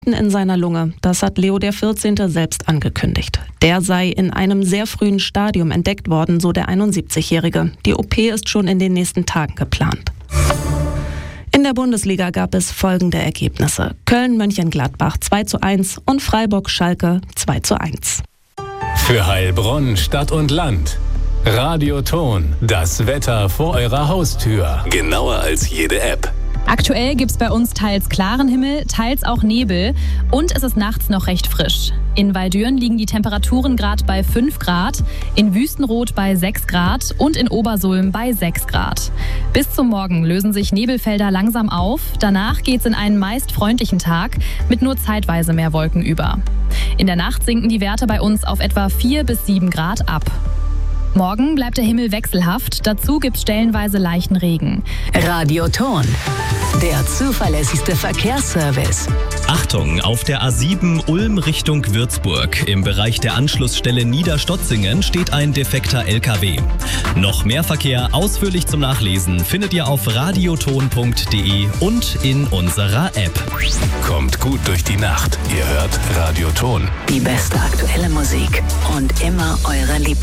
in seiner Lunge. Das hat Leo XIV. Selbst angekündigt. Der sei in einem sehr frühen Stadium entdeckt worden, so der 71-Jährige. Die OP ist schon in den nächsten Tagen geplant. In der Bundesliga gab es folgende Ergebnisse. Köln-Mönchengladbach 2:1 und Freiburg-Schalke 2:1. Für Heilbronn, Stadt und Land. Radioton, das Wetter vor eurer Haustür. Genauer als jede App. Aktuell gibt's bei uns teils klaren Himmel, teils auch Nebel und es ist nachts noch recht frisch. In Waldürn liegen die Temperaturen gerade bei 5 Grad, in Wüstenrot bei 6 Grad und in Obersulm bei 6 Grad. Bis zum Morgen lösen sich Nebelfelder langsam auf. Danach geht's in einen meist freundlichen Tag mit nur zeitweise mehr Wolken über. In der Nacht sinken die Werte bei uns auf etwa 4 bis 7 Grad ab. Morgen bleibt der Himmel wechselhaft, dazu gibt's stellenweise leichten Regen. Radioton, der zuverlässigste Verkehrsservice. Achtung, auf der A7 Ulm Richtung Würzburg. Im Bereich der Anschlussstelle Niederstotzingen steht ein defekter LKW. Noch mehr Verkehr ausführlich zum Nachlesen findet ihr auf radioton.de und in unserer App. Kommt gut durch die Nacht. Ihr hört Radioton. Die beste aktuelle Musik und immer eure Lieblings